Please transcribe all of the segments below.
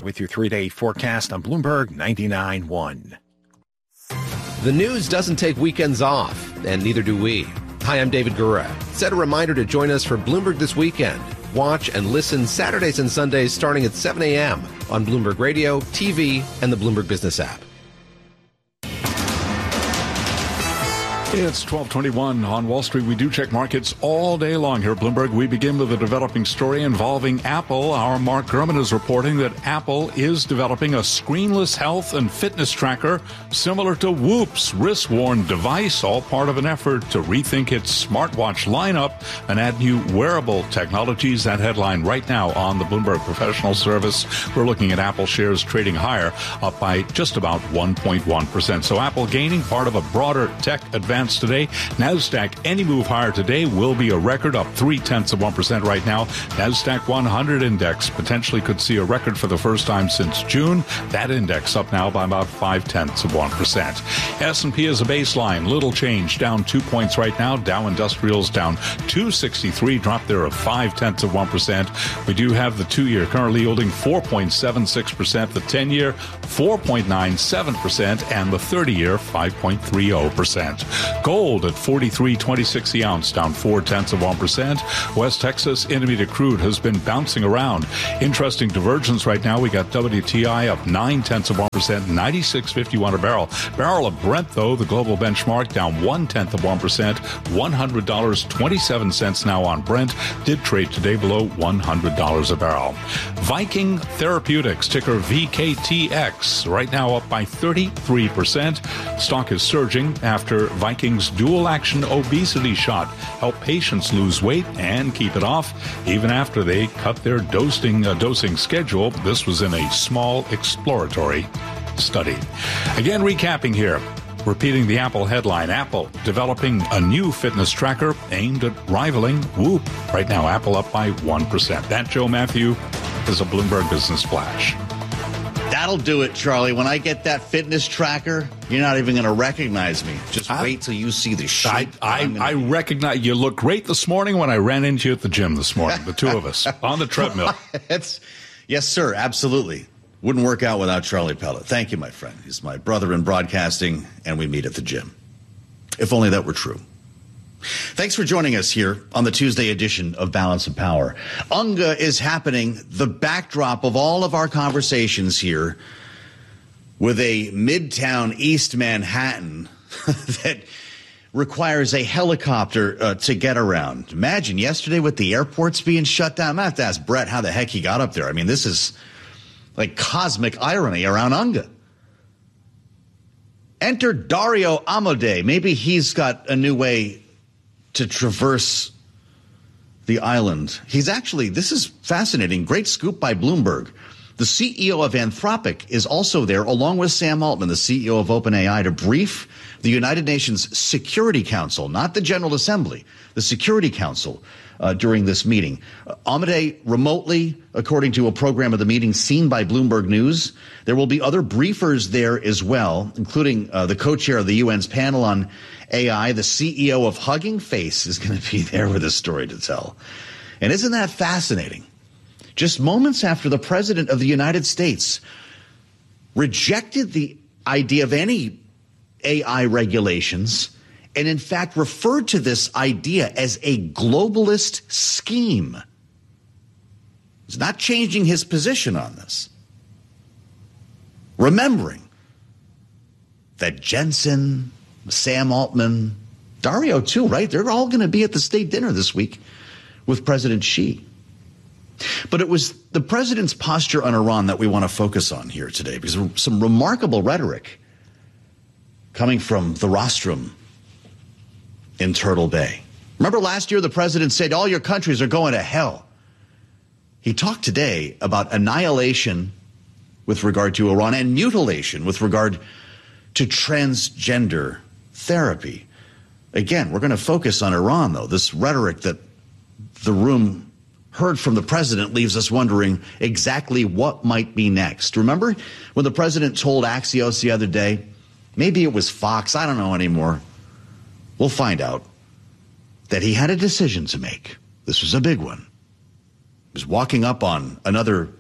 with your 3-day forecast on Bloomberg 99.1. The news doesn't take weekends off, and neither do we. Hi, I'm David Gura. Set a reminder to join us for Bloomberg This Weekend. Watch and listen Saturdays and Sundays starting at 7 a.m. on Bloomberg Radio, TV, and the Bloomberg Business app. It's 12:21 on Wall Street. We do check markets all day long here at Bloomberg. We begin with a developing story involving Apple. Our Mark Gurman is reporting that Apple is developing a screenless health and fitness tracker similar to Whoop's wrist-worn device, all part of an effort to rethink its smartwatch lineup and add new wearable technologies. That headline right now on the Bloomberg Professional Service. We're looking at Apple shares trading higher, up by just about 1.1%. So Apple gaining, part of a broader tech advance today. NASDAQ, any move higher today will be a record, up 0.3% right now. NASDAQ 100 index potentially could see a record for the first time since June. That index up now by about 0.5%. S&P is a baseline, little change, down 2 points right now. Dow Industrials down 263, drop there of 0.5%. We do have the 2-year currently yielding 4.76%, the 10-year 4.97%, and the 30-year 5.30%. Gold at $43.26 the ounce, down 0.4%. West Texas Intermediate crude has been bouncing around. Interesting divergence right now. We got WTI up 0.9%, 96.51 a barrel. Barrel of Brent, though, the global benchmark, down 0.1%, $100.27 now on Brent. Did trade today below $100 a barrel. Viking Therapeutics, ticker VKTX, right now up by 33%. Stock is surging after Viking's dual-action obesity shot helped patients lose weight and keep it off even after they cut their dosing schedule. This was in a small exploratory study. Again, recapping here. Repeating the Apple headline, Apple developing a new fitness tracker aimed at rivaling Whoop. Right now, Apple up by 1%. That, Joe Matthew, is a Bloomberg Business Flash. That'll do it, Charlie. When I get that fitness tracker, you're not even going to recognize me. Just wait till you see the shape. I recognize you. Look great this morning when I ran into you at the gym this morning, the two of us, on the treadmill. Yes, sir, absolutely. Wouldn't work out without Charlie Pellet. Thank you, my friend. He's my brother in broadcasting, and we meet at the gym. If only that were true. Thanks for joining us here on the Tuesday edition of Balance of Power. UNGA is happening, the backdrop of all of our conversations here, with a Midtown East Manhattan that requires a helicopter to get around. Imagine yesterday with the airports being shut down. I'm going to have to ask Brett how the heck he got up there. I mean, this is like cosmic irony around UNGA. Enter Dario Amodei. Maybe he's got a new way to traverse the island. He's actually, this is fascinating, great scoop by Bloomberg. The CEO of Anthropic is also there, along with Sam Altman, the CEO of OpenAI, to brief the United Nations Security Council, not the General Assembly, the Security Council, during this meeting. Amodei remotely, according to a program of the meeting seen by Bloomberg News. There will be other briefers there as well, including the co-chair of the UN's panel on AI. The CEO of Hugging Face is going to be there with a story to tell. And isn't that fascinating? Just moments after the president of the United States rejected the idea of any AI regulations and in fact referred to this idea as a globalist scheme. He's not changing his position on this. Remembering that Jensen, Sam Altman, Dario too, right? They're all going to be at the state dinner this week with President Xi. But it was the president's posture on Iran that we want to focus on here today, because there's some remarkable rhetoric coming from the rostrum in Turtle Bay. Remember last year the president said all your countries are going to hell. He talked today about annihilation with regard to Iran and mutilation with regard to transgender therapy. Again, we're going to focus on Iran, though. This rhetoric that the room heard from the president leaves us wondering exactly what might be next. Remember when the president told Axios the other day, maybe it was Fox, I don't know anymore, we'll find out, that he had a decision to make. This was a big one. He was walking up on another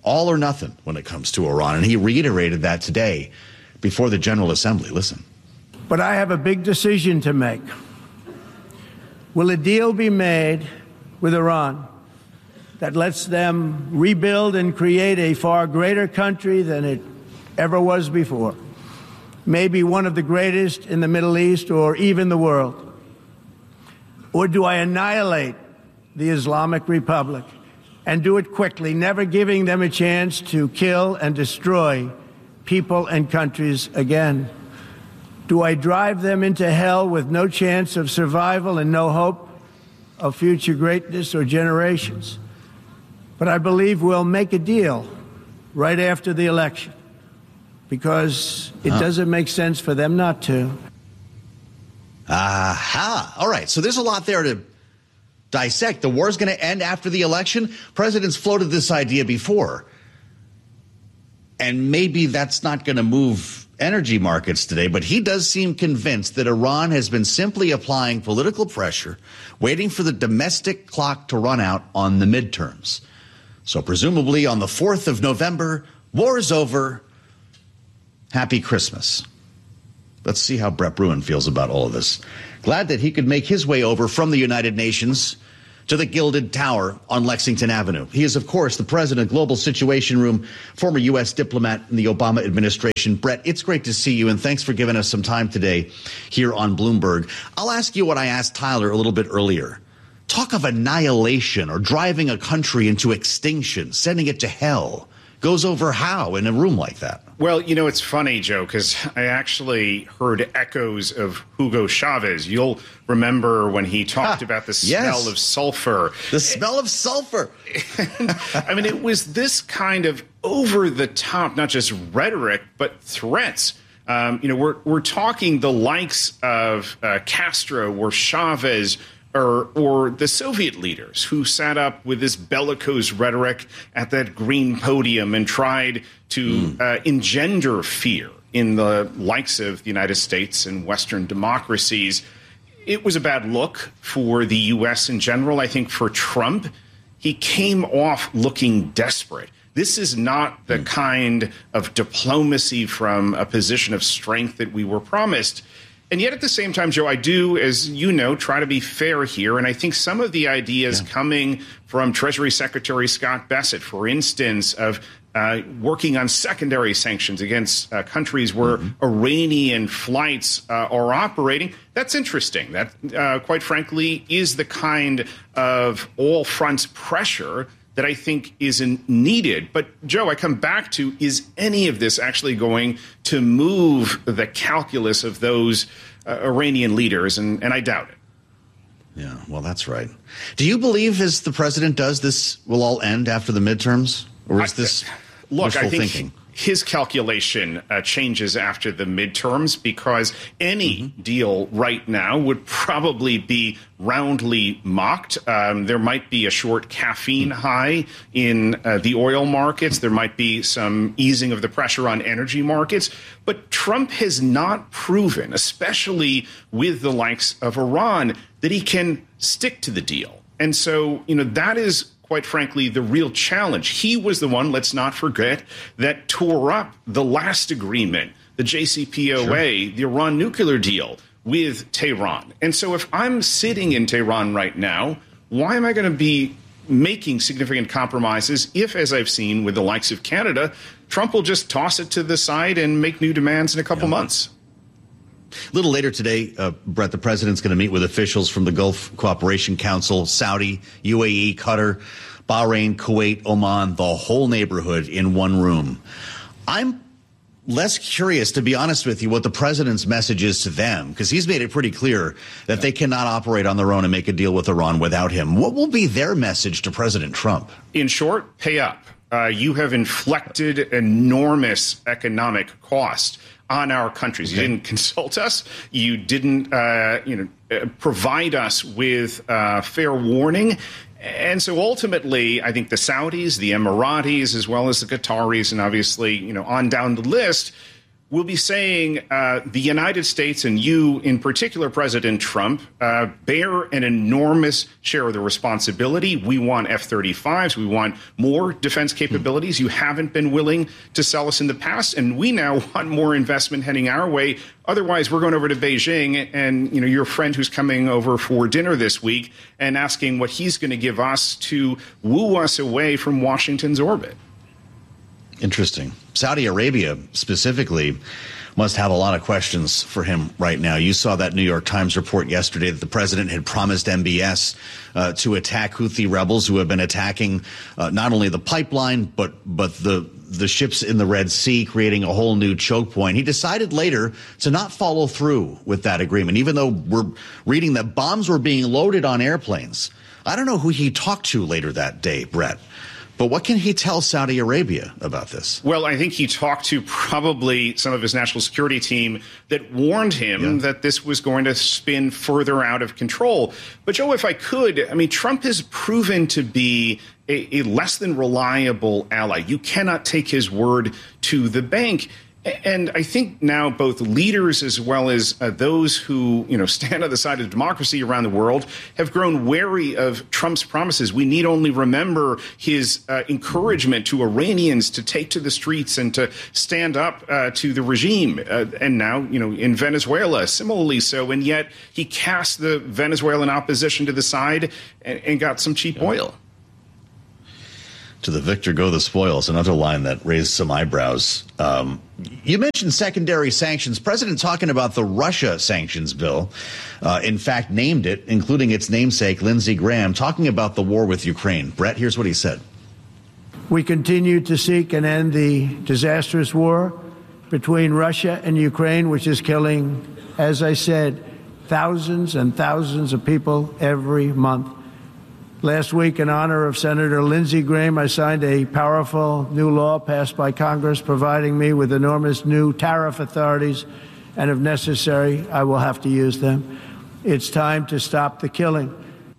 all or nothing when it comes to Iran. And he reiterated that today before the General Assembly. Listen. But I have a big decision to make. Will a deal be made with Iran that lets them rebuild and create a far greater country than it ever was before? Maybe one of the greatest in the Middle East or even the world? Or do I annihilate the Islamic Republic and do it quickly, never giving them a chance to kill and destroy people and countries again? Do I drive them into hell with no chance of survival and no hope of future greatness or generations? But I believe we'll make a deal right after the election, because it doesn't make sense for them not to. Aha. All right. So there's a lot there to dissect. The war's going to end after the election. Presidents floated this idea before. And maybe that's not going to move energy markets today, but he does seem convinced that Iran has been simply applying political pressure, waiting for the domestic clock to run out on the midterms. So presumably on the 4th of November, war is over. Happy Christmas. Let's see how Brett Bruen feels about all of this. Glad that he could make his way over from the United Nations to the Gilded Tower on Lexington Avenue. He is, of course, the president of Global Situation Room, former U.S. diplomat in the Obama administration. Brett, it's great to see you, and thanks for giving us some time today here on Bloomberg. I'll ask you what I asked Tyler a little bit earlier. Talk of annihilation or driving a country into extinction, sending it to hell. Goes over how in a room like that? Well, you know, it's funny, Joe, because I actually heard echoes of Hugo Chavez. You'll remember when he talked about the smell of sulfur. The smell of sulfur. I mean, it was this kind of over-the-top, not just rhetoric, but threats. We're talking the likes of Castro or Chavez, or the Soviet leaders who sat up with this bellicose rhetoric at that green podium and tried to engender fear in the likes of the United States and Western democracies. It was a bad look for the U.S. in general. I think for Trump, he came off looking desperate. This is not the kind of diplomacy from a position of strength that we were promised. And yet at the same time, Joe, I do, as you know, try to be fair here. And I think some of the ideas coming from Treasury Secretary Scott Bessent, for instance, of working on secondary sanctions against countries where Iranian flights are operating, that's interesting. That, quite frankly, is the kind of all fronts pressure that I think isn't needed. But, Joe, I come back to, is any of this actually going to move the calculus of those Iranian leaders? And I doubt it. Yeah, well, that's right. Do you believe, as the president does, this will all end after the midterms? Or is this wishful thinking? His calculation changes after the midterms, because any deal right now would probably be roundly mocked. There might be a short caffeine high in the oil markets. There might be some easing of the pressure on energy markets. But Trump has not proven, especially with the likes of Iran, that he can stick to the deal. And so, that is, quite frankly, the real challenge. He was the one, let's not forget, that tore up the last agreement, the JCPOA, the Iran nuclear deal with Tehran. And so if I'm sitting in Tehran right now, why am I going to be making significant compromises if, as I've seen with the likes of Canada, Trump will just toss it to the side and make new demands in a couple months? A little later today, Brett, the president's going to meet with officials from the Gulf Cooperation Council, Saudi, UAE, Qatar, Bahrain, Kuwait, Oman, the whole neighborhood in one room. I'm less curious, to be honest with you, what the president's message is to them, because he's made it pretty clear that they cannot operate on their own and make a deal with Iran without him. What will be their message to President Trump? In short, pay up. You have inflicted enormous economic cost on our countries. You didn't consult us. You didn't, provide us with fair warning. And so ultimately, I think the Saudis, the Emiratis, as well as the Qataris, and obviously, on down the list, we'll be saying the United States and you in particular, President Trump, bear an enormous share of the responsibility. We want F-35s. We want more defense capabilities. You haven't been willing to sell us in the past, and we now want more investment heading our way. Otherwise, we're going over to Beijing and, your friend who's coming over for dinner this week and asking what he's going to give us to woo us away from Washington's orbit. Interesting. Saudi Arabia specifically must have a lot of questions for him right now. You saw that New York Times report yesterday that the president had promised MBS to attack Houthi rebels who have been attacking not only the pipeline, but the ships in the Red Sea, creating a whole new choke point. He decided later to not follow through with that agreement, even though we're reading that bombs were being loaded on airplanes. I don't know who he talked to later that day, Brett. But what can he tell Saudi Arabia about this? Well, I think he talked to probably some of his national security team that warned him that this was going to spin further out of control. But, Joe, if I could, Trump has proven to be a less than reliable ally. You cannot take his word to the bank. And I think now both leaders as well as those who, stand on the side of democracy around the world have grown wary of Trump's promises. We need only remember his encouragement to Iranians to take to the streets and to stand up to the regime. And now, in Venezuela, similarly so. And yet he cast the Venezuelan opposition to the side and got some cheap oil. To the victor go the spoils, another line that raised some eyebrows. You mentioned secondary sanctions. President talking about the Russia sanctions bill, in fact, named it, including its namesake, Lindsey Graham, talking about the war with Ukraine. Brett, here's what he said. We continue to seek and end the disastrous war between Russia and Ukraine, which is killing, as I said, thousands and thousands of people every month. Last week, in honor of Senator Lindsey Graham, I signed a powerful new law passed by Congress providing me with enormous new tariff authorities, and if necessary, I will have to use them. It's time to stop the killing.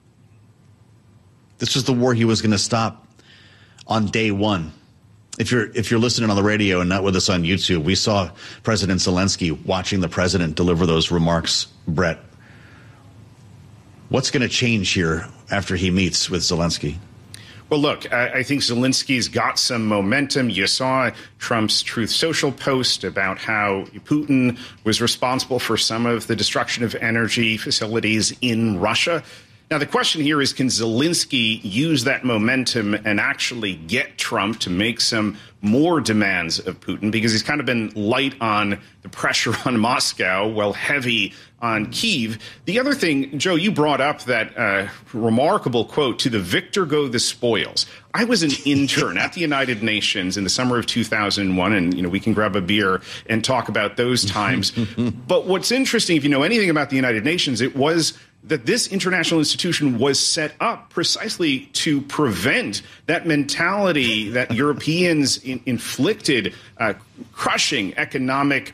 This was the war he was going to stop on day one. If you're listening on the radio and not with us on YouTube, we saw President Zelensky watching the president deliver those remarks, Brett. What's going to change here after he meets with Zelensky? Well, look, I think Zelensky's got some momentum. You saw Trump's Truth Social post about how Putin was responsible for some of the destruction of energy facilities in Russia. Now, the question here is, can Zelensky use that momentum and actually get Trump to make some more demands of Putin? Because he's kind of been light on the pressure on Moscow, while heavy on Kyiv. The other thing, Joe, you brought up that remarkable quote, to the victor go the spoils. I was an intern at the United Nations in the summer of 2001, and, we can grab a beer and talk about those times. But what's interesting, if you know anything about the United Nations, it was that this international institution was set up precisely to prevent that mentality that Europeans inflicted crushing economic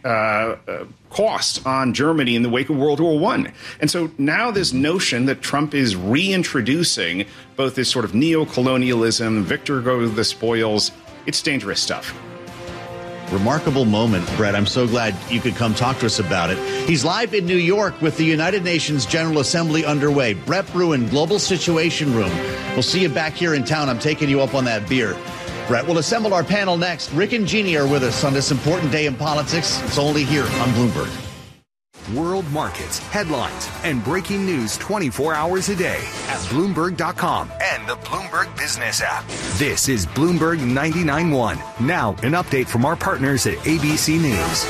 cost on Germany in the wake of World War I. And so now this notion that Trump is reintroducing both this sort of neo-colonialism, victor go the spoils, it's dangerous stuff. Remarkable moment, Brett. I'm so glad you could come talk to us about it. He's live in New York with the United Nations General Assembly underway. Brett Bruen, Global Situation Room. We'll see you back here in town. I'm taking you up on that beer. Brett, we'll assemble our panel next. Rick and Jeannie are with us on this important day in politics. It's only here on Bloomberg. World markets, headlines, and breaking news 24 hours a day at Bloomberg.com and the Bloomberg Business app. This is Bloomberg 99.1. Now, an update from our partners at ABC News.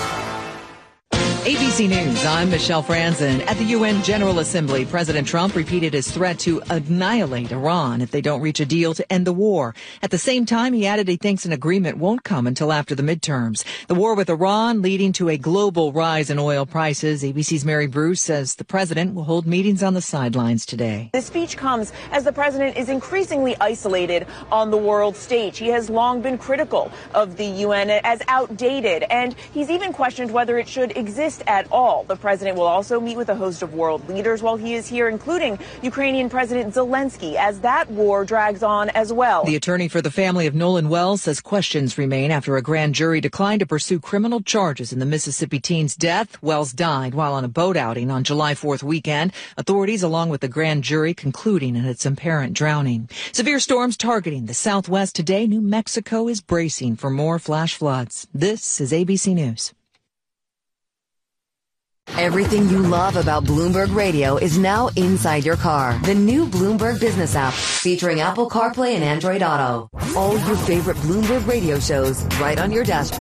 ABC News, I'm Michelle Franzen. At the UN General Assembly, President Trump repeated his threat to annihilate Iran if they don't reach a deal to end the war. At the same time, he added he thinks an agreement won't come until after the midterms. The war with Iran leading to a global rise in oil prices. ABC's Mary Bruce says the president will hold meetings on the sidelines today. This speech comes as the president is increasingly isolated on the world stage. He has long been critical of the UN as outdated, and he's even questioned whether it should exist rest at all. The president will also meet with a host of world leaders while he is here, including Ukrainian President Zelensky, as that war drags on as well. The attorney for the family of Nolan Wells says questions remain after a grand jury declined to pursue criminal charges in the Mississippi teen's death. Wells died while on a boat outing on July 4th weekend. Authorities, along with the grand jury, concluding in its apparent drowning. Severe storms targeting the Southwest today. New Mexico is bracing for more flash floods. This is ABC News. Everything you love about Bloomberg Radio is now inside your car. The new Bloomberg Business app, featuring Apple CarPlay and Android Auto. All your favorite Bloomberg Radio shows right on your desk.